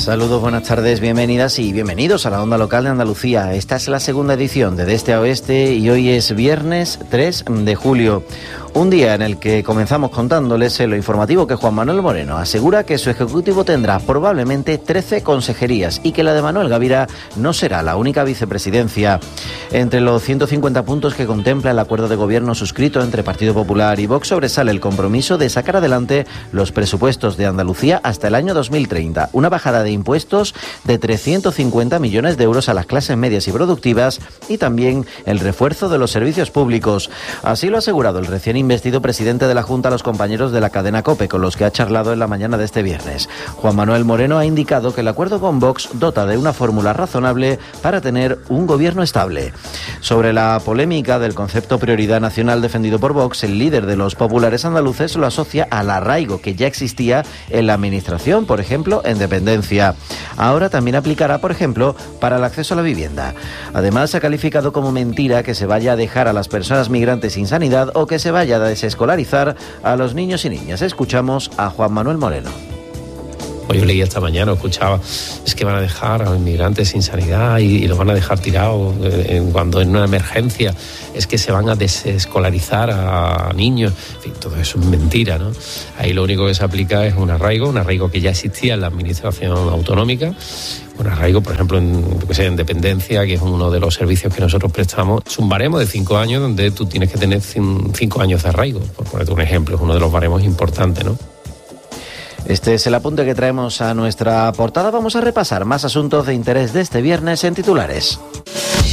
Saludos, buenas tardes, bienvenidas y bienvenidos a la Onda Local de Andalucía. Esta es la segunda edición de Este a Oeste y hoy es viernes 3 de julio. Un día en el que comenzamos contándoles en lo informativo que Juan Manuel Moreno asegura que su ejecutivo tendrá probablemente 13 consejerías y que la de Manuel Gavira no será la única vicepresidencia. Entre los 150 puntos que contempla el acuerdo de gobierno suscrito entre Partido Popular y Vox sobresale el compromiso de sacar adelante los presupuestos de Andalucía hasta el año 2030. Una bajada de impuestos de 350 millones de euros a las clases medias y productivas y también el refuerzo de los servicios públicos. Así lo ha asegurado el recién investido presidente de la Junta a los compañeros de la cadena COPE, con los que ha charlado en la mañana de este viernes. Juan Manuel Moreno ha indicado que el acuerdo con Vox dota de una fórmula razonable para tener un gobierno estable. Sobre la polémica del concepto prioridad nacional defendido por Vox, el líder de los populares andaluces lo asocia al arraigo que ya existía en la administración, por ejemplo, en dependencia. Ahora también aplicará, por ejemplo, para el acceso a la vivienda. Además, ha calificado como mentira que se vaya a dejar a las personas migrantes sin sanidad o que se vaya a desescolarizar a los niños y niñas. Escuchamos a Juan Manuel Moreno. Pues yo leí esta mañana, escuchaba, es que van a dejar a los inmigrantes sin sanidad y los van a dejar tirados cuando en una emergencia, es que se van a desescolarizar a niños. En fin, todo eso es mentira, ¿no? Ahí lo único que se aplica es un arraigo que ya existía en la administración autonómica. Un arraigo, por ejemplo, en dependencia, que es uno de los servicios que nosotros prestamos. Es un baremo de 5 años donde tú tienes que tener 5 años de arraigo, por ponerte un ejemplo, es uno de los baremos importantes, ¿no? Este es el apunte que traemos a nuestra portada. Vamos a repasar más asuntos de interés de este viernes en titulares.